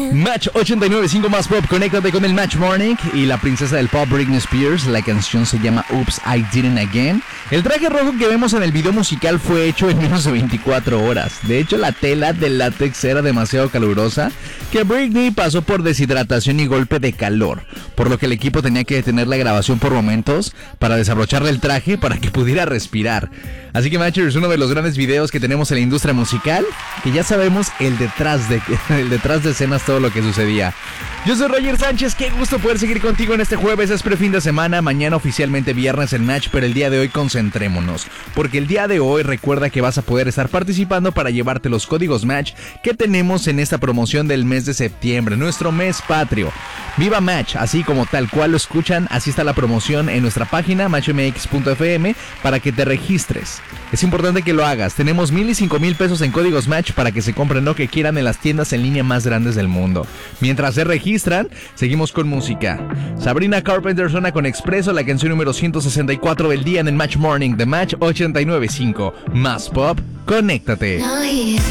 Match 89.5 más pop, conéctate con el Match Morning. Y la princesa del pop, Britney Spears, la canción se llama Oops, I Didn't Again. El traje rojo que vemos en el video musical fue hecho en menos de 24 horas. De hecho, la tela de látex era demasiado calurosa que Britney pasó por deshidratación y golpe de calor, por lo que el equipo tenía que detener la grabación por momentos para desabrocharle el traje para que pudiera respirar. Así que Matcher es uno de los grandes videos que tenemos en la industria musical, que ya sabemos el detrás de escenas, todo lo que sucedía. Yo soy Roger Sánchez, qué gusto poder seguir contigo en este jueves, es pre-fin de semana, mañana oficialmente viernes en Match, pero el día de hoy concentrémonos, porque el día de hoy recuerda que vas a poder estar participando para llevarte los códigos Match que tenemos en esta promoción del mes de septiembre, nuestro mes patrio. Viva Match, así como tal cual lo escuchan, así está la promoción en nuestra página matchmx.fm para que te registres. Es importante que lo hagas, tenemos 1,000 y 5,000 pesos en códigos Match para que se compren lo que quieran en las tiendas en línea más grandes del mundo. Mientras se registran, seguimos con música. Sabrina Carpenter suena con Expreso, la canción número 164 del día en el Match Morning de Match 89.5. Más pop, conéctate.